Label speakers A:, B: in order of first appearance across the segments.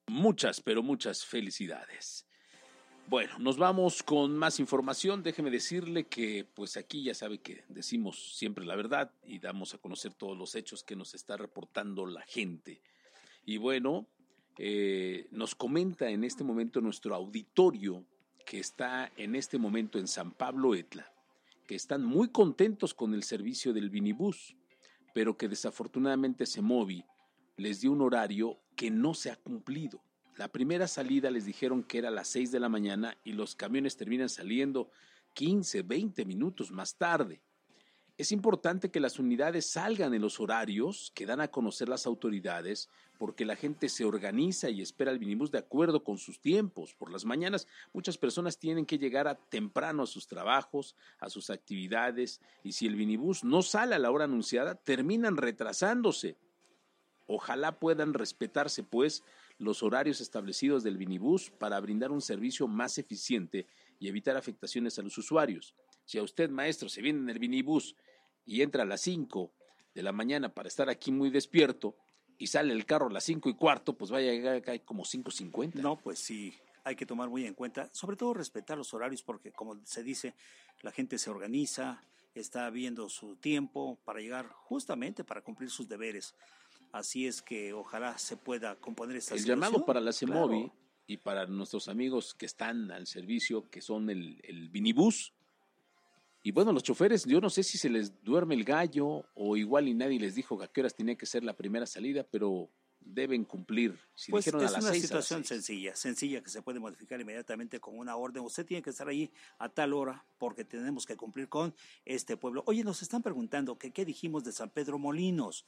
A: muchas, pero muchas felicidades. Bueno, nos vamos con más información. Déjeme decirle que pues aquí ya sabe que decimos siempre la verdad y damos a conocer todos los hechos que nos está reportando la gente. Y bueno, nos comenta en este momento nuestro auditorio que está en este momento en San Pablo Etla, que están muy contentos con el servicio del Vinibús, pero que desafortunadamente Semovi les dio un horario que no se ha cumplido. La primera salida les dijeron que era a las 6 de la mañana y los camiones terminan saliendo 15, 20 minutos más tarde. Es importante que las unidades salgan en los horarios que dan a conocer las autoridades, porque la gente se organiza y espera el Vinibús de acuerdo con sus tiempos. Por las mañanas muchas personas tienen que llegar temprano a sus trabajos, a sus actividades, y si el Vinibús no sale a la hora anunciada, terminan retrasándose. Ojalá puedan respetarse, pues, los horarios establecidos del Vinibús para brindar un servicio más eficiente y evitar afectaciones a los usuarios. Si a usted, maestro, se viene en el Vinibús y entra a las 5 de la mañana para estar aquí muy despierto y sale el carro a las 5:15, pues vaya a llegar acá como 5:50.
B: No, pues sí, hay que tomar muy en cuenta, sobre todo respetar los horarios, porque como se dice, la gente se organiza, está viendo su tiempo para llegar justamente para cumplir sus deberes. Así es que ojalá se pueda componer esta situación.
A: Llamado para la Semovi,
B: claro,
A: y para nuestros amigos que están al servicio, que son el Vinibús. Y bueno, los choferes, yo no sé si se les duerme el gallo o igual y nadie les dijo a qué horas tenía que ser la primera salida, pero deben cumplir. Si
B: pues
A: dijeron
B: es
A: a las
B: una
A: 6,
B: situación sencilla que se puede modificar inmediatamente con una orden. Usted tiene que estar ahí a tal hora porque tenemos que cumplir con este pueblo. Oye, nos están preguntando que qué dijimos de San Pedro Molinos,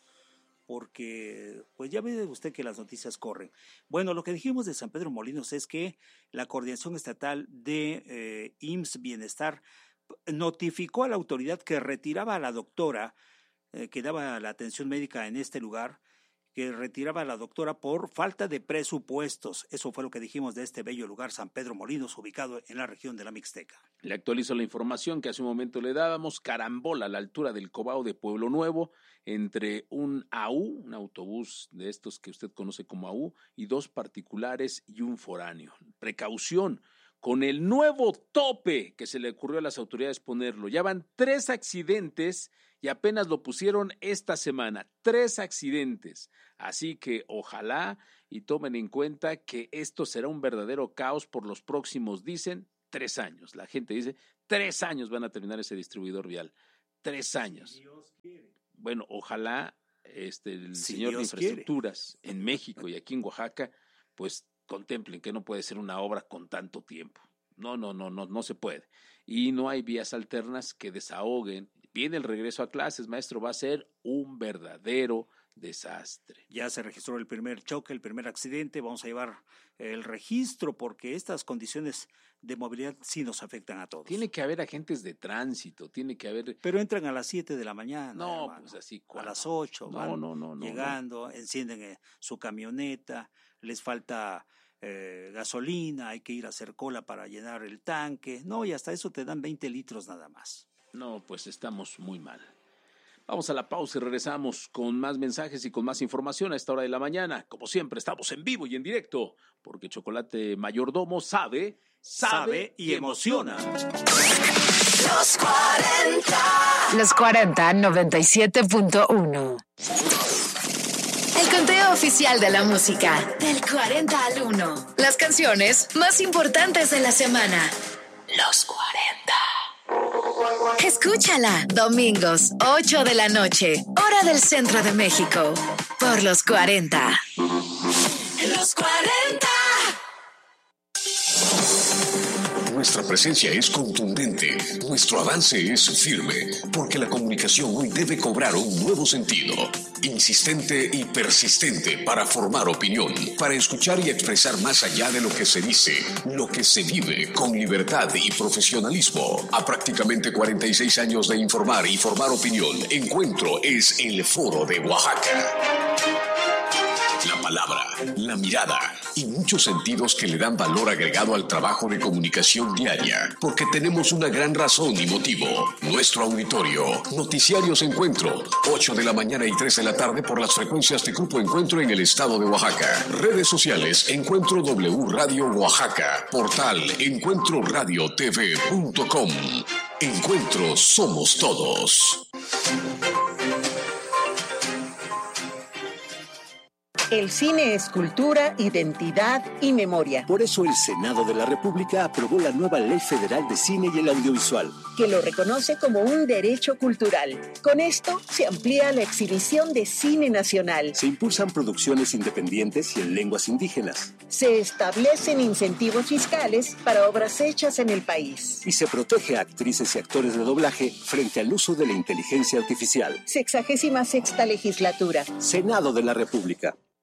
B: porque pues ya ve usted que las noticias corren. Bueno, lo que dijimos de San Pedro Molinos es que la Coordinación Estatal de IMSS Bienestar notificó a la autoridad que retiraba a la doctora que daba la atención médica en este lugar, que retiraba a la doctora por falta de presupuestos. Eso fue lo que dijimos de este bello lugar, San Pedro Molinos, ubicado en la región de la Mixteca.
A: Le actualizo la información que hace un momento le dábamos. Carambola a la altura del Cobao de Pueblo Nuevo, entre un AU, un autobús de estos que usted conoce como AU, y 2 particulares y un foráneo. Precaución con el nuevo tope que se le ocurrió a las autoridades ponerlo. Ya van 3 accidentes y apenas lo pusieron esta semana. 3 accidentes. Así que ojalá y tomen en cuenta que esto será un verdadero caos por los próximos, dicen, 3 años. La gente dice, 3 años van a terminar ese distribuidor vial. 3 años. Si Dios quiere. Bueno, ojalá el
B: si
A: señor
B: Dios
A: de Infraestructuras quiere. En México y aquí en Oaxaca, pues contemplen que no puede ser una obra con tanto tiempo. No se puede. Y no hay vías alternas que desahoguen. Viene el regreso a clases, maestro, va a ser un verdadero desastre.
B: Ya se registró el primer choque, el primer accidente, vamos a llevar el registro porque estas condiciones de movilidad sí nos afectan a todos.
A: Tiene que haber agentes de tránsito, tiene que haber...
B: Pero entran a las 7 de la mañana,
A: no,
B: hermano,
A: pues así...
B: a las 8, van llegando, encienden su camioneta, les falta gasolina, hay que ir a hacer cola para llenar el tanque, no, y hasta eso te dan 20 litros nada más.
A: No, pues estamos muy mal. Vamos a la pausa y regresamos con más mensajes y con más información a esta hora de la mañana. Como siempre, estamos en vivo y en directo, porque Chocolate Mayordomo sabe y emociona.
C: Los 40. Los 40, 97.1. El conteo oficial de la música. Del 40 al 1. Las canciones más importantes de la semana. Los 40. Escúchala, domingos, 8 de la noche, hora del centro de México, por los 40. Los 40.
D: Nuestra presencia es contundente, nuestro avance es firme, porque la comunicación hoy debe cobrar un nuevo sentido, insistente y persistente para formar opinión, para escuchar y expresar más allá de lo que se dice, lo que se vive con libertad y profesionalismo. A prácticamente 46 años de informar y formar opinión, Encuentro es el Foro de Oaxaca. La palabra la mirada y muchos sentidos que le dan valor agregado al trabajo de comunicación diaria, porque tenemos una gran razón y motivo. Nuestro auditorio, Noticiarios Encuentro, 8 de la mañana y 3 de la tarde por las frecuencias de Grupo Encuentro en el estado de Oaxaca. Redes sociales, Encuentro W Radio Oaxaca. Portal encuentroradiotv.com. Encuentro somos todos.
E: El cine es cultura, identidad y memoria.
F: Por eso el Senado de la República aprobó la nueva Ley Federal de Cine y el Audiovisual,
E: que lo reconoce como un derecho cultural. Con esto se amplía la exhibición de cine nacional.
F: Se impulsan producciones independientes y en lenguas indígenas.
E: Se establecen incentivos fiscales para obras hechas en el país.
F: Y se protege a actrices y actores de doblaje frente al uso de la inteligencia artificial.
E: 66ª legislatura.
F: Senado de la República.